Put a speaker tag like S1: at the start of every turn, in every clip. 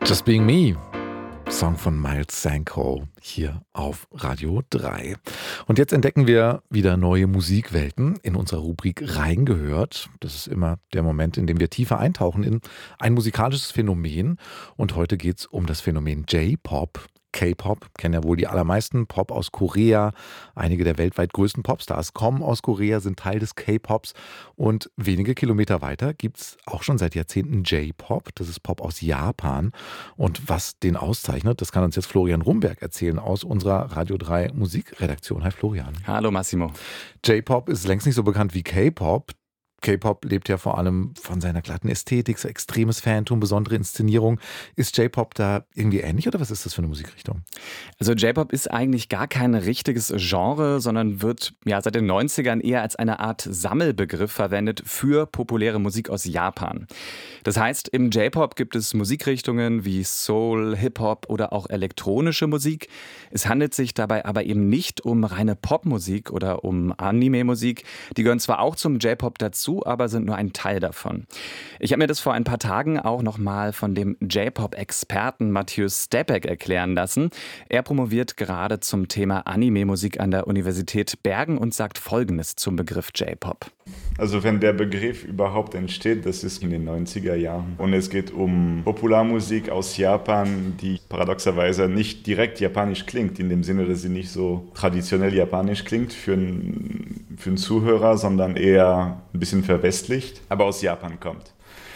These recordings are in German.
S1: Just Being Me, Song von Miles Sanko hier auf Radio 3. Und jetzt entdecken wir wieder neue Musikwelten in unserer Rubrik Reingehört. Das ist immer der Moment, in dem wir tiefer eintauchen in ein musikalisches Phänomen. Und heute geht es um das Phänomen J-Pop. K-Pop kennen ja wohl die allermeisten, Pop aus Korea. Einige der weltweit größten Popstars kommen aus Korea, sind Teil des K-Pops. Und wenige Kilometer weiter gibt es auch schon seit Jahrzehnten J-Pop. Das ist Pop aus Japan. Und was den auszeichnet, das kann uns jetzt Florian Rumberg erzählen aus unserer Radio 3 Musikredaktion. Hi Florian.
S2: Hallo Massimo.
S1: J-Pop ist längst nicht so bekannt wie K-Pop. K-Pop lebt ja vor allem von seiner glatten Ästhetik, so extremes Phantom, besondere Inszenierung. Ist J-Pop da irgendwie ähnlich oder was ist das für eine Musikrichtung?
S2: Also J-Pop ist eigentlich gar kein richtiges Genre, sondern wird seit den 90ern eher als eine Art Sammelbegriff verwendet für populäre Musik aus Japan. Das heißt, im J-Pop gibt es Musikrichtungen wie Soul, Hip-Hop oder auch elektronische Musik. Es handelt sich dabei aber eben nicht um reine Popmusik oder um Anime-Musik. Die gehören zwar auch zum J-Pop dazu, aber sind nur ein Teil davon. Ich habe mir das vor ein paar Tagen auch nochmal von dem J-Pop-Experten Mathieu Stepek erklären lassen. Er promoviert gerade zum Thema Anime-Musik an der Universität Bergen und sagt Folgendes zum Begriff J-Pop.
S3: Also wenn der Begriff überhaupt entsteht, das ist in den 90er Jahren. Und es geht um Popularmusik aus Japan, die paradoxerweise nicht direkt japanisch klingt, in dem Sinne, dass sie nicht so traditionell japanisch klingt für einen Zuhörer, sondern eher ein bisschen verwestlicht, aber aus Japan kommt.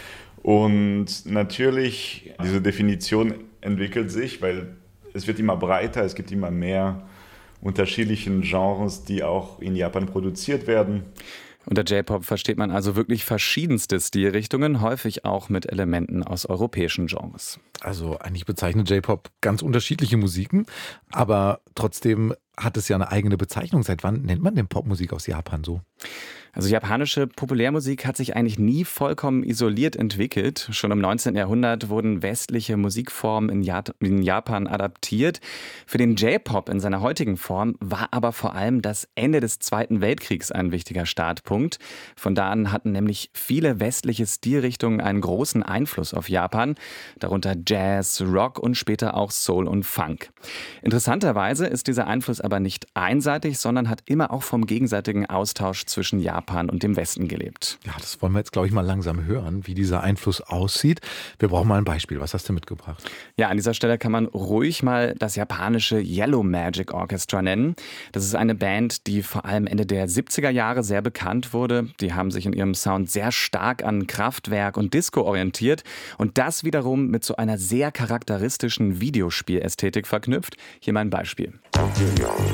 S3: Und natürlich, diese Definition entwickelt sich, weil es wird immer breiter, es gibt immer mehr unterschiedliche Genres, die auch in Japan produziert werden.
S2: Unter J-Pop versteht man also wirklich verschiedenste Stilrichtungen, häufig auch mit Elementen aus europäischen Genres.
S1: Also eigentlich bezeichnet J-Pop ganz unterschiedliche Musiken, aber trotzdem hat es ja eine eigene Bezeichnung. Seit wann nennt man denn Popmusik aus Japan so?
S2: Also japanische Populärmusik hat sich eigentlich nie vollkommen isoliert entwickelt. Schon im 19. Jahrhundert wurden westliche Musikformen in Japan adaptiert. Für den J-Pop in seiner heutigen Form war aber vor allem das Ende des Zweiten Weltkriegs ein wichtiger Startpunkt. Von da an hatten nämlich viele westliche Stilrichtungen einen großen Einfluss auf Japan, darunter Jazz, Rock und später auch Soul und Funk. Interessanterweise ist dieser Einfluss aber nicht einseitig, sondern hat immer auch vom gegenseitigen Austausch zwischen Japan und dem Westen gelebt.
S1: Ja, das wollen wir jetzt, glaube ich, mal langsam hören, wie dieser Einfluss aussieht. Wir brauchen mal ein Beispiel. Was hast du mitgebracht?
S2: Ja, an dieser Stelle kann man ruhig mal das japanische Yellow Magic Orchestra nennen. Das ist eine Band, die vor allem Ende der 70er Jahre sehr bekannt wurde. Die haben sich in ihrem Sound sehr stark an Kraftwerk und Disco orientiert und das wiederum mit so einer sehr charakteristischen Videospielästhetik verknüpft. Hier mal ein Beispiel.